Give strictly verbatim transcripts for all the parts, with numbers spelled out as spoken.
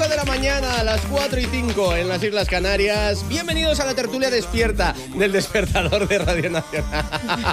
cinco de la mañana, a las cuatro y cinco en las Islas Canarias. Bienvenidos a la tertulia despierta del despertador de Radio Nacional.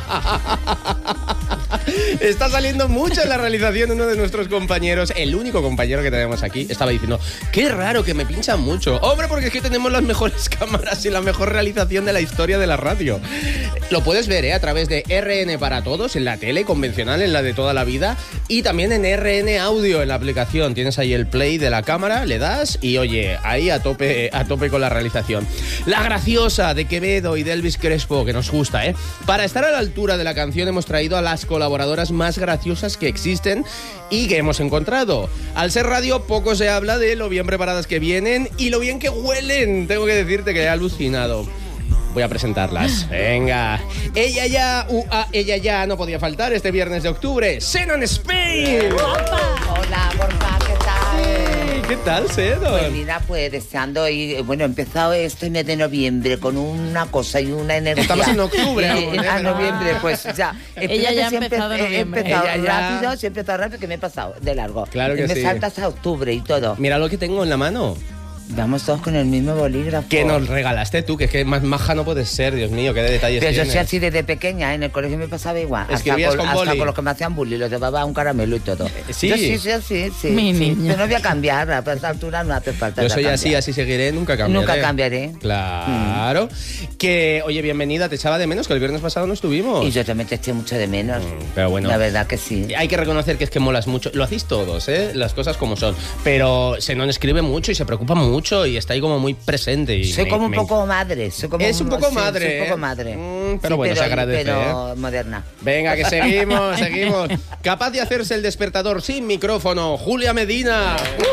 Está saliendo mucho en la realización uno de nuestros compañeros, el único compañero que tenemos aquí, estaba diciendo, qué raro que me pinchan mucho. Hombre, porque es que tenemos las mejores cámaras y la mejor realización de la historia de la radio. Lo puedes ver ¿eh? a través de R N para todos, en la tele convencional, en la de toda la vida, y también en R N Audio, en la aplicación. Tienes ahí el play de la cámara, le das y oye, ahí a tope, a tope con la realización. La graciosa de Quevedo y de Elvis Crespo, que nos gusta, ¿eh? Para estar a la altura de la canción hemos traído a las colaboradoras más graciosas que existen y que hemos encontrado. Al ser radio, poco se habla de lo bien preparadas que vienen y lo bien que huelen. Tengo que decirte que he alucinado. Voy a presentarlas. Venga. Ella ya, uh, ah, ella ya no podía faltar este viernes de octubre. Xenon Spain. Hola, Borja, ¿qué tal? Sí, ¿qué tal, Xenon? Pues mira, pues deseando y bueno, he empezado este mes de noviembre con una cosa y una energía. Estamos en octubre. Eh, aún, ¿eh? a noviembre, pues ya. Ella ya ha siempre empezado en he noviembre. empezado Ella ya- rápido, siempre he empezado rápido, que me he pasado de largo. Claro que me sí. saltas a octubre y todo. Mira lo que tengo en la mano. Vamos todos con el mismo bolígrafo. Que nos regalaste tú, que es que más maja no puedes ser, Dios mío, qué de detalles Pero yo tienes. soy así desde pequeña, en el colegio me pasaba igual. Hasta ¿Escribías con, con hasta boli? con los que me hacían bullying, los llevaba un caramelo y todo. sí. Yo sí, sí, sí, sí. Mi sí. niña. Yo no voy a cambiar, a esta altura no hace falta. Yo ya soy así, cambiar. así seguiré, nunca cambiaré. Nunca cambiaré. Claro. Que, oye, bienvenida, te echaba de menos, que el viernes pasado no estuvimos. Y yo también te eché mucho de menos. Mm, pero bueno. La verdad que sí. Hay que reconocer que es que molas mucho. Lo hacéis todos, ¿eh? Las cosas como son. Pero Xenon escribe mucho y se preocupa mucho y está ahí como muy presente. Y Soy me- como un me- poco madre. Soy como Es un poco sí, madre, Soy un poco ¿eh? madre. Mm, pero bueno, se agradece, Pero moderna. Venga, que seguimos, seguimos. Capaz de hacerse el despertador sin micrófono, Julia Medina.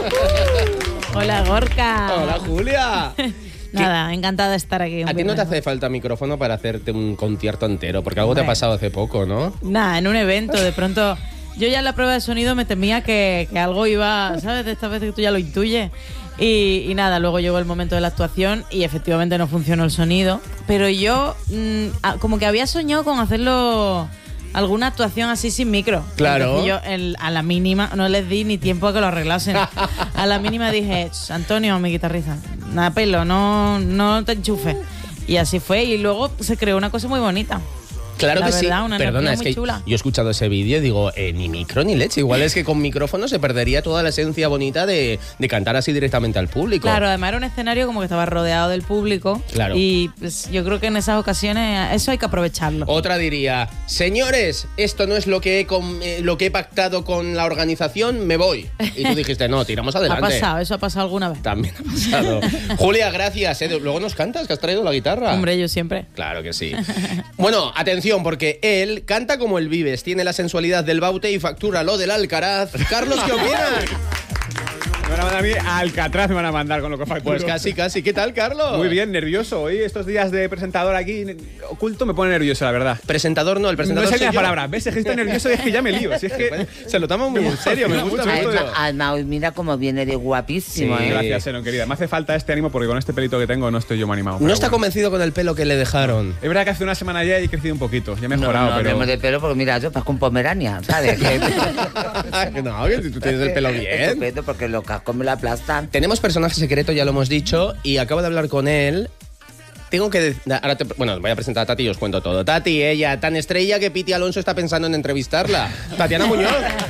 Hola, Gorka. Hola, Julia. Nada, encantada de estar aquí. un A ti no te viernes hace falta micrófono para hacerte un concierto entero, porque algo te ha Hombre. pasado hace poco, ¿no? más. Nada, en un evento, de pronto. Yo ya en la prueba de sonido me temía que, que algo iba, ¿sabes? De esta vez que tú ya lo intuyes. Y, y nada, luego llegó el momento de la actuación y efectivamente no funcionó el sonido. Pero yo, mm, a- como que había soñado con hacerlo. Alguna actuación así sin micro. Claro. Entonces yo el- a la mínima no les di ni tiempo a que lo arreglasen. A la mínima dije, "Ch, Antonio, mi guitarrista, nada pelo, no, no te enchufes". Y así fue. Y luego se creó una cosa muy bonita. Claro La que verdad, sí. una Perdona, energía es muy que chula. yo he escuchado ese vídeo y digo, eh, ni micro ni leche. Igual es que con micrófono se perdería toda la esencia bonita de, de cantar así directamente al público. Claro, además era un escenario como que estaba rodeado del público. Claro. Y pues, yo creo que en esas ocasiones eso hay que aprovecharlo. Otra diría, señores, esto no es lo que he, com- eh, lo que he pactado con la organización, me voy. Y tú dijiste, no, tiramos Ha adelante. pasado, eso ha pasado alguna vez. También ha pasado. Julia, gracias. ¿eh? Luego nos cantas, que has traído la guitarra. Hombre, yo siempre. Claro que sí. Bueno, atención, porque él canta como el Vives, tiene la sensualidad del Baute y factura lo del Alcaraz. Carlos, ¿qué opinas? Me van a mandar a mí a Alcatraz, me van a mandar con lo que facturo. Pues casi, casi. ¿Qué tal, Carlos? Muy bien, nervioso. Hoy estos días de presentador aquí oculto me pone nervioso, la verdad. Presentador no, el No presentador sé soy la yo. palabra. ¿Ves? Es que estoy nervioso y es que ya me lío. Si es que... Se lo toma muy en serio, me gusta mucho mucho. esto. Alma, hoy mira cómo viene de guapísimo, Sí, ¿eh? Gracias, Xenon, querida. Me hace falta este ánimo porque con este pelito que tengo no estoy yo muy animado. No pero está bueno. convencido con el pelo que le dejaron. Es verdad que hace una semana ya he crecido un poquito. Ya he No, mejorado, no, pero... hablemos de pelo porque mira, yo pasco un pomerania, ¿sabes? Que- No, que tú tienes el pelo bien. Estupendo, porque los cascos me lo aplastan. Tenemos personaje secreto, ya lo hemos dicho, y acabo de hablar con él. Tengo que... de- Ahora te- bueno, voy a presentar a Tati y os cuento todo. Tati, ella, tan estrella que Piti Alonso está pensando en entrevistarla. Tatiana Muñoz.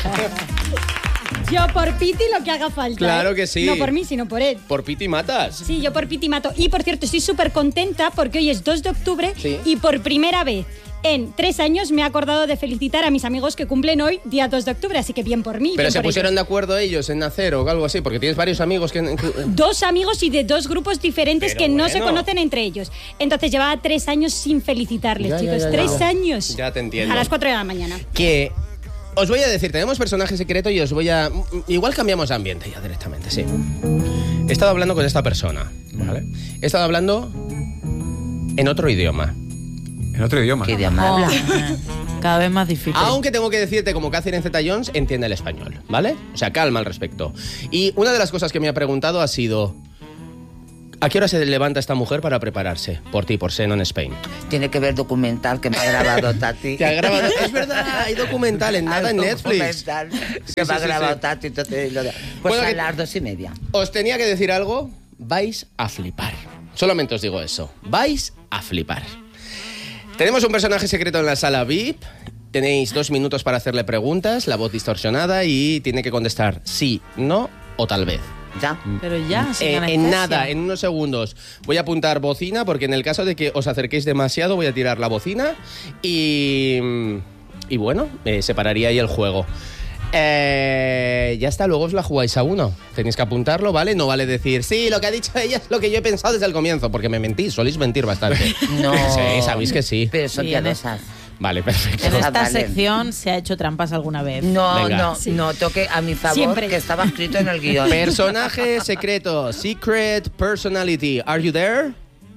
Yo por Piti lo que haga falta. Claro ¿eh? que sí. No por mí, sino por él. Por Piti matas. Sí, yo por Piti mato. Y por cierto, estoy súper contenta porque hoy es dos de octubre Sí. y por primera vez en tres años me he acordado de felicitar a mis amigos que cumplen hoy, día dos de octubre, así que bien por mí. Pero bien se por pusieron ellos. de acuerdo ellos en hacer o algo así, porque tienes varios amigos que... Dos amigos y de dos grupos diferentes Pero que no se bueno. conocen entre ellos. Entonces llevaba tres años sin felicitarles, Ya, ya, chicos. ya, ya. Tres años. Ya te entiendo. A las cuatro de la mañana. Que... Os voy a decir, tenemos personaje secreto y os voy a... Igual cambiamos de ambiente ya directamente, sí. He estado hablando con esta persona, ¿vale? He estado hablando en otro idioma. En otro idioma. ¿Qué idioma habla? Oh, cada vez más difícil. Aunque tengo que decirte, como Catherine Zeta-Jones, entiende el español, ¿vale? O sea, calma al respecto. Y una de las cosas que me ha preguntado ha sido... ¿A qué hora se levanta esta mujer para prepararse? Por ti, por Xenon Spain. Tiene que ver documental que me ha grabado Tati. ¿Te ha grabado? Es verdad, hay documental en nada en Netflix. Documental Sí, que sí, me ha sí, grabado sí. Tati. Entonces, lo de- pues Bueno, a que- las dos y media. Os tenía que decir algo, vais a flipar. Solamente os digo eso, vais a flipar. Tenemos un personaje secreto en la sala V I P. Tenéis dos minutos para hacerle preguntas, la voz distorsionada y tiene que contestar sí, no o tal vez. Ya. Pero ya, sin Eh, en anestesia. nada, en unos segundos. Voy a apuntar bocina porque en el caso de que os acerquéis demasiado voy a tirar la bocina y, y bueno, eh, separaría ahí el juego. Eh, ya está, luego os la jugáis a uno. Tenéis que apuntarlo, ¿vale? No vale decir, sí, lo que ha dicho ella es lo que yo he pensado desde el comienzo, porque me mentís, soléis mentir bastante. No. Sí, sabéis que sí. Pero son Sí, en piadosas. Vale, perfecto. En esta Vale. sección se ha hecho trampas alguna vez. No, Venga. no, Sí. no, toque a mi favor Siempre. que estaba escrito en el guión. Personaje secreto, secret personality. Are you there?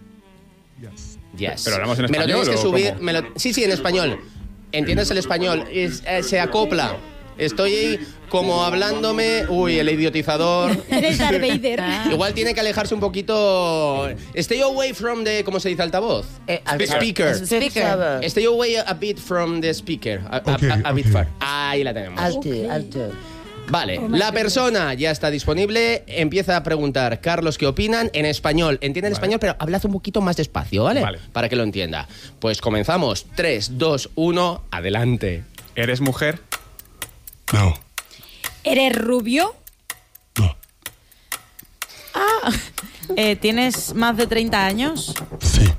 Yes. ¿Pero hablamos en Me lo español tenéis que o subir. cómo? me lo- sí, sí, en español. ¿Entiendes el español? Es- eh, se acopla. Estoy como hablándome. Uy, el idiotizador. Eres Darth Vader. Ah. Igual tiene que alejarse un poquito. Stay away from the. ¿Cómo se dice altavoz? Eh, al- Speaker. Speaker. Stay away a bit from the speaker. A, a- Ok, a- a bit ok. far. Ahí la tenemos. Alto, alto. Vale, la persona ya está disponible. Empieza a preguntar, Carlos, ¿qué opinan? En español. Entienden Vale. español, pero hablad un poquito más despacio, ¿vale? Vale. Para que lo entienda. Pues comenzamos. tres, dos, uno, adelante. ¿Eres mujer? No. ¿Eres rubio? No. Eh, ¿Tienes más de treinta años? Sí.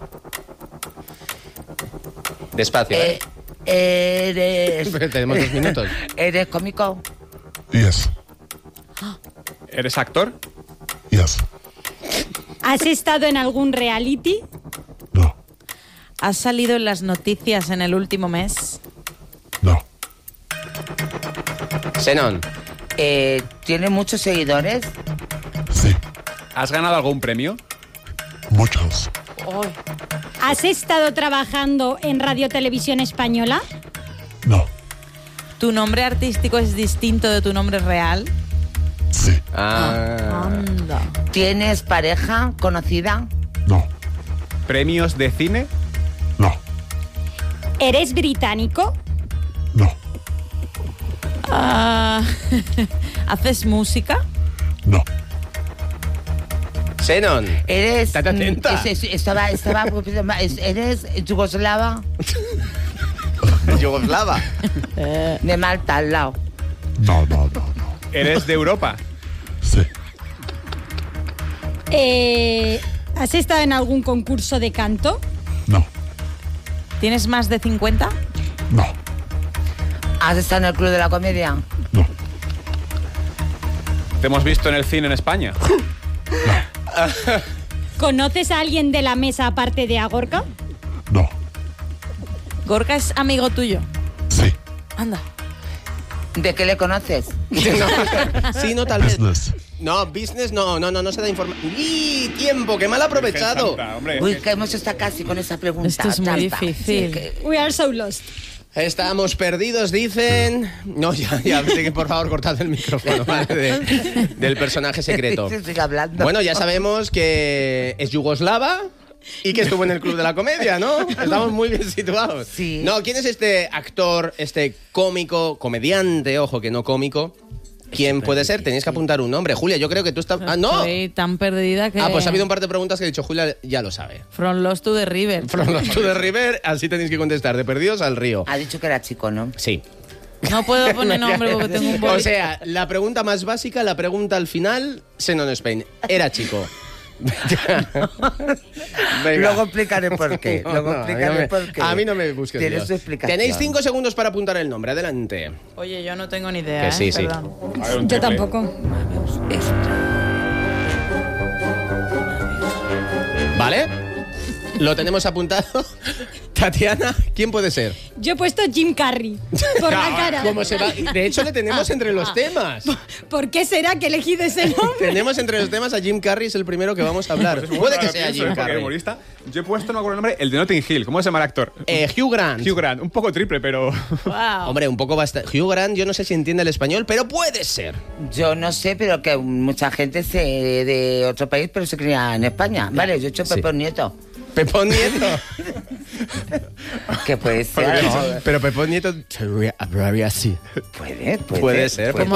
Despacio, ¿eh? Eh, eres. Tenemos dos minutos. ¿Eres cómico? Yes. ¿Eres actor? Yes. ¿Has estado en algún reality? No. ¿Has salido en las noticias en el último mes? No. Xenon. Eh, ¿Tiene muchos seguidores? Sí. ¿Has ganado algún premio? Muchos. ¿Has estado trabajando en Radio Televisión Española? No. ¿Tu nombre artístico es distinto de tu nombre real? Sí. Ah. Anda. ¿Tienes pareja conocida? No. ¿Premios de cine? No. ¿Eres británico? No. Ah, ¿haces música? No. Xenon. ¿Eres. Estate atenta. mm, es- es- estaba, estaba, es- ¿Eres yugoslava? Yugoslava. De Malta, al lado. No, no, no, no. ¿Eres de Europa? Sí. Eh, ¿Has estado en algún concurso de canto? No. ¿Tienes más de cincuenta? No. ¿Has estado en el Club de la Comedia? No. ¿Te hemos visto en el cine en España? ¿Conoces a alguien de la mesa aparte de Agorca? No. ¿Gorka es amigo tuyo? Sí. Anda. ¿De qué le conoces? No. Sí, no, tal vez. Business. No, business no, no, no, no se da información. ¡Y tiempo! ¡Qué mal aprovechado! Santa, hombre. Uy, que hemos estado casi con esa pregunta. Esto es muy trampa. difícil. Sí, que- We are so lost. Estamos perdidos, dicen. No, ya, ya, así que por favor cortad el micrófono, ¿vale? De- del personaje secreto. Sigue hablando. Bueno, ya sabemos que es yugoslava y que estuvo en el Club de la Comedia, ¿no? Estamos muy bien situados. Sí. No, ¿quién es este actor, este cómico, comediante, ojo que no cómico? ¿Quién puede ser? Tenéis que apuntar un nombre. Julia, yo creo que tú estás... ¡Ah, no! Estoy tan perdida que... Ah, pues ha habido un par de preguntas que he dicho, Julia ya lo sabe. From Lost to the River. From Lost to the River, así tenéis que contestar, de perdidos al río. Ha dicho que era chico, ¿no? Sí. No puedo poner nombre porque tengo un boli. O sea, la pregunta más básica, la pregunta al final, Xenon Spain. Era chico. Venga. Luego explicaré por qué. No, Luego no, explicaré a mí no me- por qué. A mí no me busques. Tienes líos. su explicación. Tenéis cinco segundos para apuntar el nombre. Adelante. Oye, yo no tengo ni idea, Que sí, ¿eh? sí. Perdón. A ver, un Yo triple. tampoco. ¿Vale? Lo tenemos apuntado. Tatiana, ¿quién puede ser? Yo he puesto Jim Carrey por la cara. ¿Cómo se va? De hecho, le tenemos entre los temas. ¿Por qué será que he elegido ese nombre? Tenemos entre los temas a Jim Carrey, es el primero que vamos a hablar. Pues es muy Puede bueno, que sea pienso, Jim ¿eh? Porque Carrey. humorista. Yo he puesto, no me acuerdo el nombre, el de Notting Hill. ¿Cómo se llama el actor? Eh, Hugh Grant. Hugh Grant. Un poco triple, pero... Wow. Hombre, un poco bastante. Hugh Grant, yo no sé si entiende el español, pero puede ser. Yo no sé, pero que mucha gente se de otro país, pero se cría en España. Vale, yo he hecho Sí. Pepón Nieto. Pepón Nieto. Que puede ser, ¿no? Pero Pepón Nieto hablaría así. Puede, puede. Puede ser. puede. Como